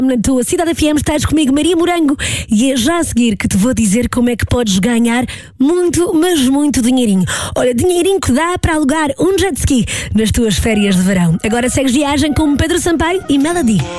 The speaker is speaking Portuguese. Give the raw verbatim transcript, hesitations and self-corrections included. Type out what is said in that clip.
Na tua Cidade F M estás comigo, Maria Morango, e é já a seguir que te vou dizer como é que podes ganhar muito, mas muito dinheirinho. Olha, dinheirinho que dá para alugar um jet ski nas tuas férias de verão. Agora segues viagem com Pedro Sampaio e Melody.